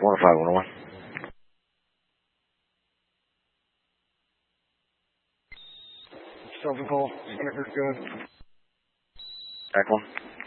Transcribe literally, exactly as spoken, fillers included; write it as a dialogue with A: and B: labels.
A: one oh five, one oh one. Telephone call. Whenever it's good. Back one.